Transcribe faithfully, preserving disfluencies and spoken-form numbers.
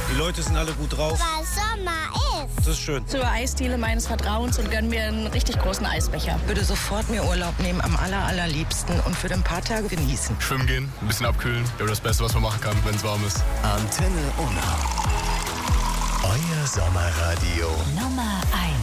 Die Leute sind alle gut drauf. Weil Sommer ist. Das ist schön. Zur Eisdiele meines Vertrauens und gönn mir einen richtig großen Eisbecher. Würde sofort mir Urlaub nehmen, am aller, allerliebsten und für ein paar Tage genießen. Schwimmen gehen, ein bisschen abkühlen. Ja, das Beste, was man machen kann, wenn es warm ist. Antenne Unna. Euer Sommerradio. Nummer eins.